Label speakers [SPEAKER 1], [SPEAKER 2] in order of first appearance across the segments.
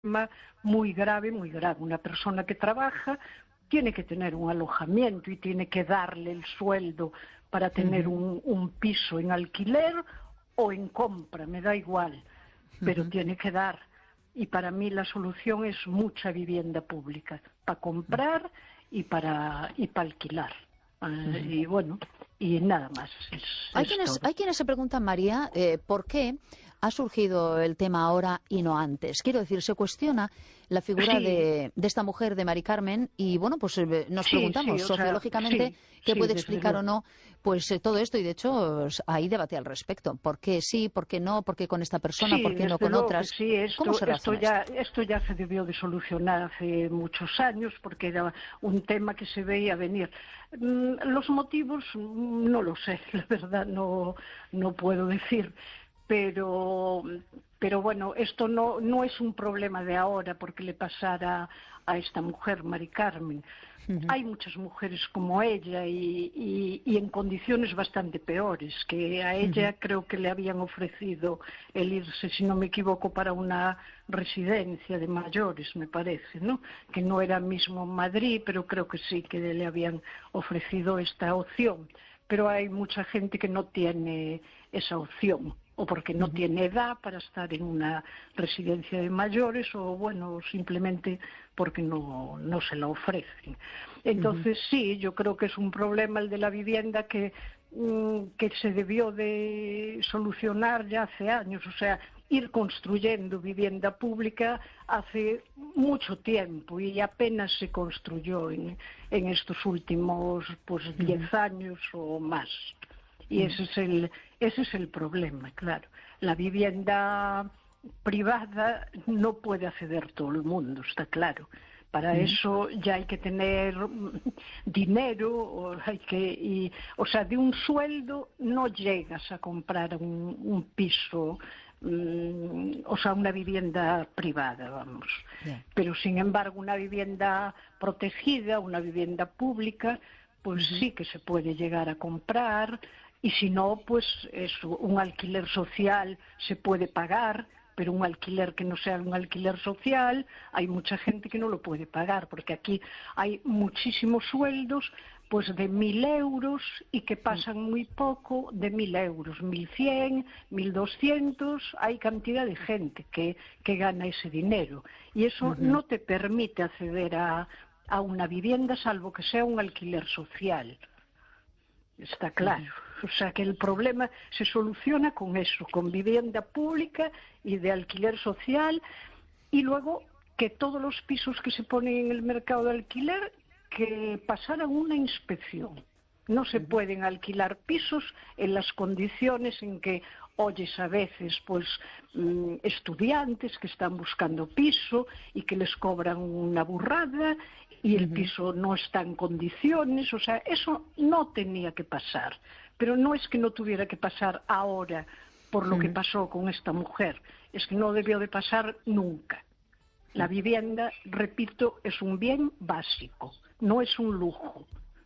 [SPEAKER 1] problema muy grave, muy grave. Una persona que trabaja tiene que tener un alojamiento y tiene que darle el sueldo para tener un piso en alquiler o en compra, me da igual, pero tiene que dar. Y para mí la solución es mucha vivienda pública, para comprar y para alquilar. Y bueno, y nada más.
[SPEAKER 2] Hay quienes se preguntan, María, ¿por qué ha surgido el tema ahora y no antes? Quiero decir, se cuestiona la figura de esta mujer, de Mari Carmen, y bueno, pues nos preguntamos sociológicamente qué puede explicar o no pues todo esto, y de hecho hay debate al respecto. ¿Por qué sí, por qué no, por qué con esta persona, por qué no con otras?
[SPEAKER 1] Sí,
[SPEAKER 2] ¿Cómo se razona
[SPEAKER 1] esto ya se debió de solucionar hace muchos años porque era un tema que se veía venir. Los motivos no lo sé, la verdad no puedo decir. Pero bueno, esto no es un problema de ahora porque le pasara a esta mujer, Mari Carmen. Hay muchas mujeres como ella y en condiciones bastante peores, que a ella creo que le habían ofrecido el irse, si no me equivoco, para una residencia de mayores, me parece, ¿no? Que no era mismo Madrid, pero creo que sí, que le habían ofrecido esta opción. Pero hay mucha gente que no tiene esa opción, o porque no tiene edad para estar en una residencia de mayores, o bueno, simplemente porque no se la ofrecen. Entonces sí, yo creo que es un problema el de la vivienda que se debió de solucionar ya hace años, o sea, ir construyendo vivienda pública hace mucho tiempo y apenas se construyó en estos últimos 10 años o más. Y ese es el problema, claro. La vivienda privada no puede acceder todo el mundo, está claro. Para eso ya hay que tener dinero, o sea, de un sueldo no llegas a comprar un piso, o sea, una vivienda privada, vamos. Pero sin embargo, una vivienda protegida, una vivienda pública, pues sí que se puede llegar a comprar. Y si no, pues un alquiler social se puede pagar, pero un alquiler que no sea un alquiler social, hay mucha gente que no lo puede pagar, porque aquí hay muchísimos sueldos pues de 1.000 euros y que pasan muy poco de 1.000 euros, 1.100, 1.200, hay cantidad de gente que gana ese dinero. Y eso no te permite acceder a una vivienda, salvo que sea un alquiler social. Está claro. O sea que el problema se soluciona con eso, con vivienda pública y de alquiler social, y luego que todos los pisos que se ponen en el mercado de alquiler que pasaran una inspección. No se pueden alquilar pisos en las condiciones en que oyes a veces pues estudiantes que están buscando piso y que les cobran una burrada y el piso no está en condiciones. O sea, eso no tenía que pasar, pero no es que no tuviera que pasar ahora por lo que pasó con esta mujer, es que no debió de pasar nunca. La vivienda, repito, es un bien básico, no es un lujo.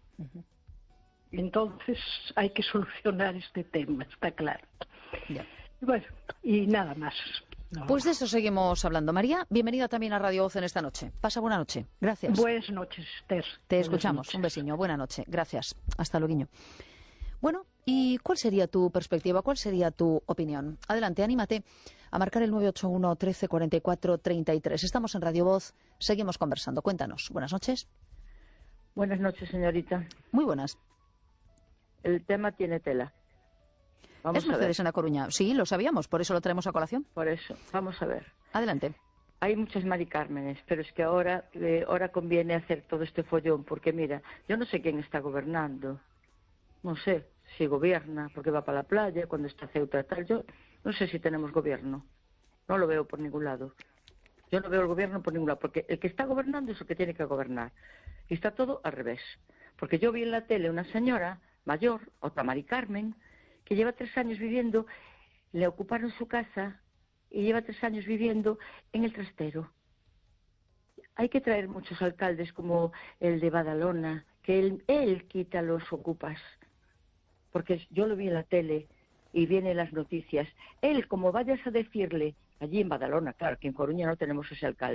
[SPEAKER 1] Entonces hay que solucionar este tema, está claro. Bueno, y nada más.
[SPEAKER 2] Pues de eso seguimos hablando. María, bienvenida también a Radio Voz en esta noche. Pasa buena noche. Gracias.
[SPEAKER 1] Buenas noches, Esther.
[SPEAKER 2] Te escuchamos. Un besiño. Buena noche. Gracias. Hasta luego. Bueno, ¿y cuál sería tu perspectiva? ¿Cuál sería tu opinión? Adelante, anímate a marcar el 981 13 44 33. Estamos en Radio Voz. Seguimos conversando. Cuéntanos. Buenas noches.
[SPEAKER 3] Buenas noches, señorita.
[SPEAKER 2] Muy buenas.
[SPEAKER 3] El tema tiene tela.
[SPEAKER 2] Es Mercedes en La Coruña. Sí, lo sabíamos, por eso lo traemos a colación.
[SPEAKER 3] Por eso, vamos a ver.
[SPEAKER 2] Adelante.
[SPEAKER 3] Hay muchas Mari Cármenes, pero es que ahora conviene hacer todo este follón, porque mira, yo no sé quién está gobernando. No sé si gobierna, porque va para la playa, cuando está Ceuta tal. Yo no sé si tenemos gobierno. No lo veo por ningún lado. Yo no veo el gobierno por ningún lado, porque el que está gobernando es el que tiene que gobernar. Y está todo al revés. Porque yo vi en la tele una señora mayor, otra Mari Carmen, que lleva 3 años viviendo, le ocuparon su casa y lleva 3 años viviendo en el trastero. Hay que traer muchos alcaldes como el de Badalona, que él quita los ocupas. Porque yo lo vi en la tele y viene en las noticias. Él, como vayas a decirle allí en Badalona, claro, que en Coruña no tenemos ese alcalde.